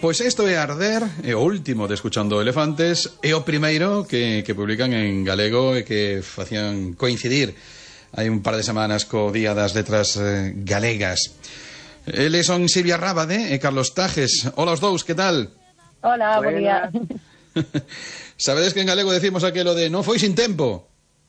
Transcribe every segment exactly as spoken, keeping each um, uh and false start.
Pois isto é Arder, é o último de Escuchando Elefantes, é o primeiro que, que publican en galego e que facían coincidir hai un par de semanas co Día das Letras eh, Galegas. Eles son Silvia Rábade e Carlos Tajes. Hola os dous, que tal? Hola, bo día. Sabedes que en galego decimos aquelo de non foi sin tempo?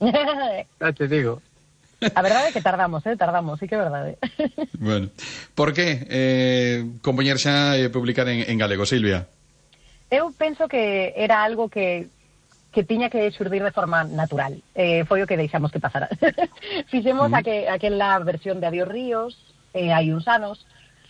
Ya te digo. A verdade é que tardamos, eh, tardamos, sí que é verdade. Bueno, por que eh, compoñer xa e publicar en, en galego, Silvia? Eu penso que era algo que que tiña que xurdir de forma natural. Eh, foi o que deixamos que pasara. Fixemos mm. aqu aquela versión de Adiós Ríos, eh, hai uns anos,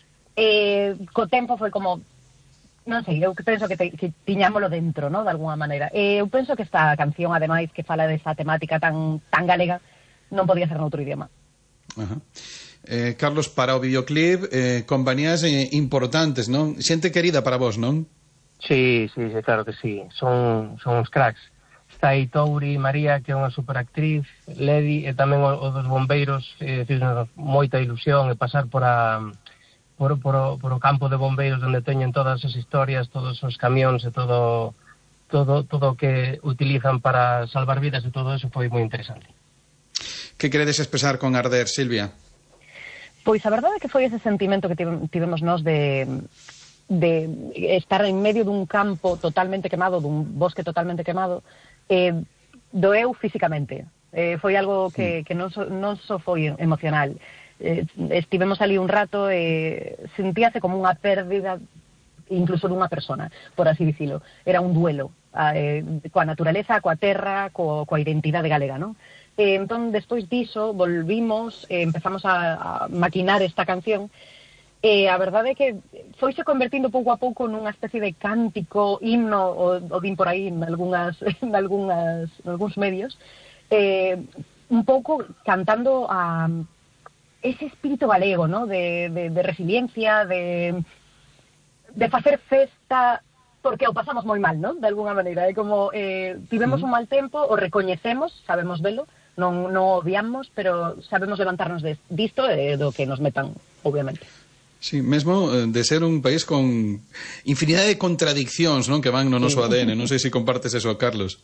eh, co tempo foi como, non sei, eu penso que, te, que tiñámolo dentro, ¿no?, de alguna maneira. Eh, eu penso que esta canción, ademais, que fala desa temática tan tan galega, non podía ser noutro idioma. Ajá. Eh, Carlos, para o videoclip, eh, compañías eh, importantes, non? Xente querida para vos, non? Sí, sí, sí, claro que sí. Son, son uns cracks. Está aí Touri, María, que é unha superactriz, Ledi, e tamén o, o dos bombeiros, eh, fixenos moita ilusión e pasar por a por, por, o, por o campo de bombeiros onde teñen todas as historias, todos os camións e todo todo todo o que utilizan para salvar vidas e todo eso foi moi interesante. Que queredes expresar con Arder, Silvia? Pois a verdade é que foi ese sentimento que tivemos nós de, de estar en medio dun campo totalmente quemado, dun bosque totalmente quemado, eh, doeu físicamente. Eh, foi algo que, que non, so, non só foi emocional. Eh, estivemos ali un rato e eh, sentíase como unha pérdida incluso dunha persona, por así dicilo. Era un duelo eh, coa naturaleza, coa terra, co, coa identidade galega, non? Eh, entón, despois diso, volvimos, eh, empezamos a, a maquinar esta canción, e eh, a verdade é que foise convertindo pouco a pouco nunha especie de cántico, himno, o, o din por aí en algunhas, en algunhas, en algúns medios, eh, un pouco cantando a ese espírito galego, ¿no?, de, de, de resiliencia, de, de facer festa, porque o pasamos moi mal, ¿no?, de alguna maneira. É como, eh, tivemos un mal tempo, o recoñecemos, sabemos velo, non, non odiamos, pero sabemos levantarnos de, disto e do que nos metan, obviamente. Sí, mesmo de ser un país con infinidade de contradiccións, non, que van no noso A D N. Non sei se compartes eso, Carlos.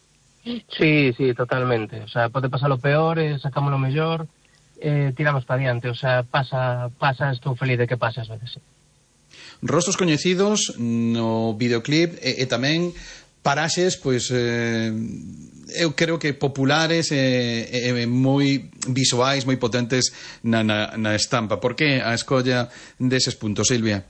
Sí, sí, totalmente. O sea, pode pasar o peor, eh, sacamos o mellor, eh, tiramos para diante. O sea, pasa, pasa, estou feliz de que pase ás veces, sí. Rostros coñecidos no videoclip e, e tamén paraxes, pois, eh, eu creo que populares e, e, e moi visuais, moi potentes na, na, na estampa. Por que a escolla deses puntos, Silvia?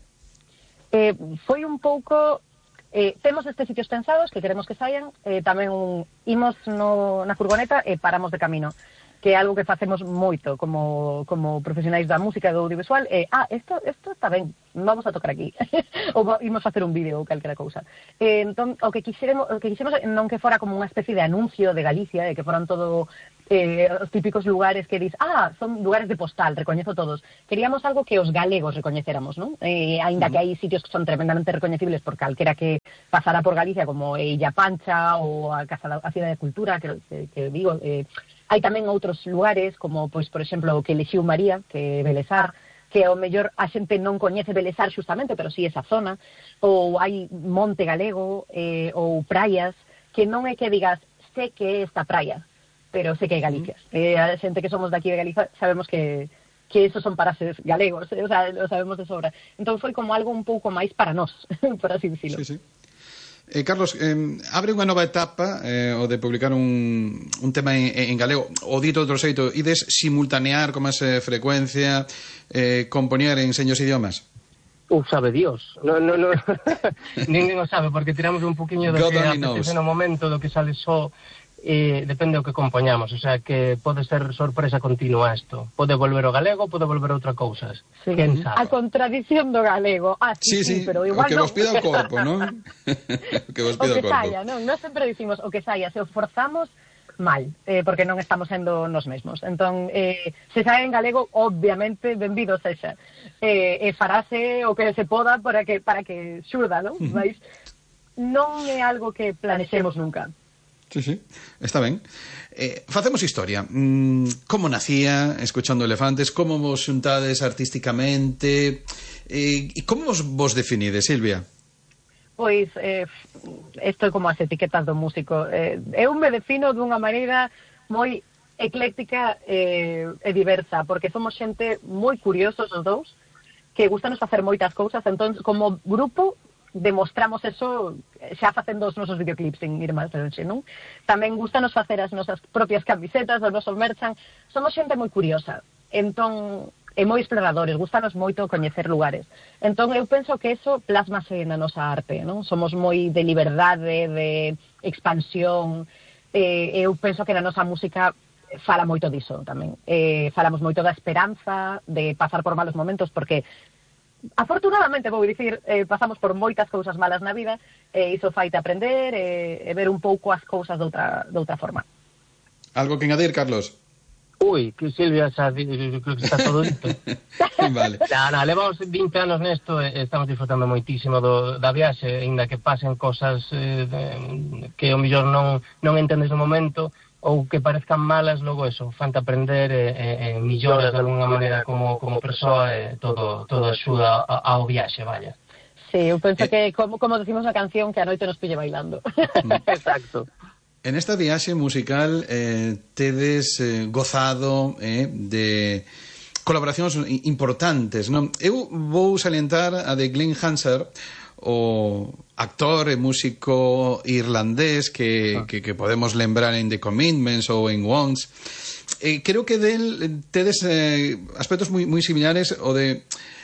Eh, foi un pouco... Eh, temos estes sitios pensados que queremos que saian, eh, tamén un, imos no, na furgoneta e paramos de camino, que é algo que facemos moito como, como profesionais da música e do audiovisual. Eh, ah, isto está ben, vamos a tocar aquí. Ou imos facer un vídeo ou calquera cousa. Eh, entón, o que quixeremos, o que quixemos non que fora como unha especie de anuncio de Galicia, e que foran todo eh, os típicos lugares que dis, ah, son lugares de postal, recoñezo todos. Queríamos algo que os galegos recoñecéramos, non? Eh, aínda que hai sitios que son tremendamente recoñecibles por calquera que pasara por Galicia, como eh, Illa Pancha ou a Casa da a Cidade de Cultura, que, que, que digo... Eh, hai tamén outros lugares, como, pois, por exemplo, o que elixiu María, que é Belesar, que ao mellor a xente non coñece Belesar xustamente, pero sí esa zona, ou hai Monte Galego, eh, ou praias, que non é que digas, sé que é esta praia, pero sé que é Galicia. Eh, a xente que somos daqui de Galicia sabemos que, que esos son paraxes galegos, eh, o sea, lo sabemos de sobra. Entón foi como algo un pouco máis para nós, por así dicilo. Sí, sí. Eh, Carlos, eh, abre unha nova etapa eh, o de publicar un, un tema en, en galego, o dito outro xeito, ides simultanear con máis eh, frecuencia, eh, compoñer en seños idiomas? Uh, sabe Dios. No, no, no. Ninguén o sabe, porque tiramos un poquinho do God que knows. apetece no momento, do que sale só, eh, depende do que compoñamos. O sea, que pode ser sorpresa continua isto. Pode volver o galego, pode volver outra cousa. Sí. Quen sabe? A contradición do galego. Ah, Sí, sí, sí, sí, pero igual o que non. vos pida o corpo, non? O que vos O pida o que corpo. saia, non? Nós sempre dicimos o que saia, se o forzamos mal, eh, porque non estamos sendo nos mesmos. Entón, eh, se sae en galego, obviamente, benvido sexa. Eh, e farase o que se poda para que para que xurda, non? Uh-huh. Mas non é algo que planexemos nunca. Sí, sí, está ben. Eh, facemos historia. Mm, como nacía Escuchando Elefantes? Como vos xuntades artísticamente? Eh, e como vos, vos definides, Silvia? Pois, eh, isto é como as etiquetas do músico. Eh, eu me defino dunha maneira moi ecléctica eh, e diversa, porque somos xente moi curiosos os dous, que gustanos facer moitas cousas, entón, como grupo, demostramos eso xa facendo os nosos videoclips sin ir máis longe, non? Tamén gustanos facer as nosas propias camisetas, os nosos merchan. Somos xente moi curiosa, entón... e moi exploradores, gustanos moito coñecer lugares. Entón, eu penso que eso plasmase na nosa arte, non? Somos moi de liberdade, de expansión, e eu penso que na nosa música fala moito diso tamén. Eh, falamos moito da esperanza, de pasar por malos momentos, porque afortunadamente, vou dicir, eh, pasamos por moitas cousas malas na vida, e iso faite aprender e, e ver un pouco as cousas de outra, de outra forma. Algo que engadir, Carlos? Ui, que Silvia xa creo que está todo dito. Vale. Na, na, levamos vinte anos nesto e estamos disfrutando moitísimo do, da viaxe, ainda que pasen cosas eh, de, que o mellor non, non entendes no momento ou que parezcan malas, logo eso, fante aprender e, e, e milloras de alguna maneira como, como persoa e todo, todo axuda ao viaxe, vaya. Sí, eu penso eh... que, como, como decimos na canción, que a noite nos pille bailando. Exacto. En esta viaxe musical eh, tedes eh, gozado eh, de colaboracións importantes, non? Eu vou salientar a de Glenn Hansard, o actor e músico irlandés que, ah. que, que podemos lembrar en The Commitments ou en Once. Eh, creo que del tedes eh, aspectos moi, moi similares o de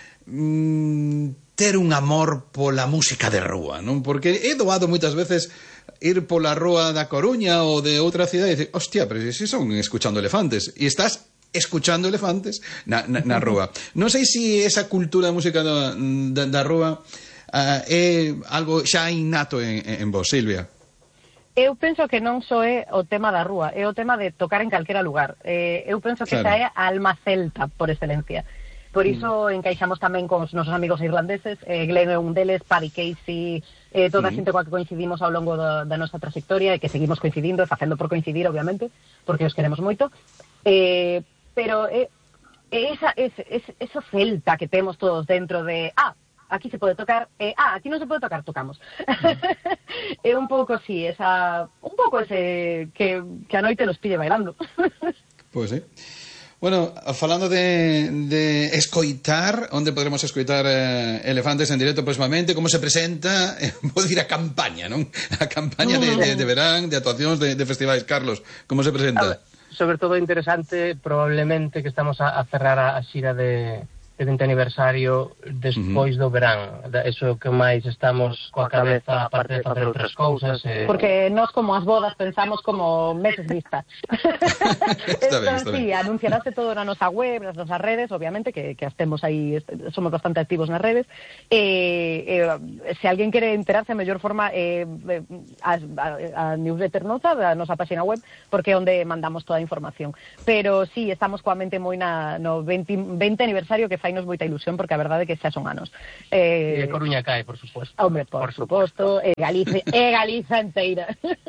mm, ter un amor pola música de rúa, non? Porque he doado moitas veces ir pola rúa da Coruña ou de outra cidade e dicer, hostia, pero si son escuchando elefantes, e estás escuchando elefantes na, na, na rúa. Non sei se si esa cultura da música da, da, da rúa uh, é algo xa innato en, en vos, Silvia. Eu penso que non só é o tema da rúa, é o tema de tocar en calquera lugar. Eh, eu penso que claro. Esa é a alma celta por excelencia. Por iso mm. encaixamos tamén con os nosos amigos irlandeses, eh, Glenn é un deles, Paddy Casey, eh, toda a mm. xente coa que coincidimos ao longo da, da nosa trayectoria e que seguimos coincidindo, e facendo por coincidir, obviamente, porque os queremos moito. Eh, pero é eh, esa, ese, ese, esa celta que temos todos dentro de, ah, aquí se pode tocar, eh, ah, aquí non se pode tocar, tocamos. Mm. É un pouco así, esa, un pouco ese que, que a noite nos pille bailando. Pois pues, sí. Bueno, falando de, de escoitar, onde podremos escoitar eh, Elefantes en directo próximamente, como se presenta, eh, vou dicir a campaña, non? A campaña de, de, de verán, de actuacións, de, de festivais. Carlos, como se presenta? Sobre todo interesante, probablemente que estamos a, a cerrar a, a xira de, de vinte aniversario despois uh-huh. do verán. Eso que máis estamos coa cabeza, aparte de facer outras cousas. Eh... Porque nós, como as bodas, pensamos como meses vista. Está ben, está sí, ben. anunciarase todo na nosa web, nas nosas redes, obviamente, que, que estemos aí, somos bastante activos nas redes. Eh, eh, se alguén quere enterarse a mellor forma, eh, a, a, a newsletter nosa, da nosa página web, porque é onde mandamos toda a información. Pero sí, estamos coa mente moi na, no vinte, vinte aniversario, que fainos moita ilusión, porque a verdade é que xa son anos. Eh, e Coruña cae, por suposto. Hombre, por, por suposto, e Galicia, e Galiza inteira.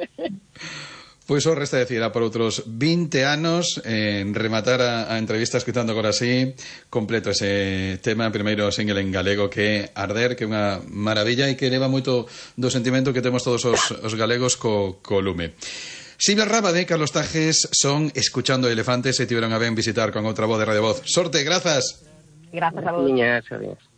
Pois pues, o resta decir, a por outros vinte anos, eh, rematar a, a entrevista escutando agora así, completo ese tema, primeiro single en galego, que é Arder, que é unha maravilla e que leva moito do sentimento que temos todos os, os galegos co, co lume. Silvia Rábade, Carlos Tajes son Escuchando Elefantes e tiveron a ben visitar con outra voz de Radio Voz. Sorte, grazas. Gracias a vos. Niñas, adiós.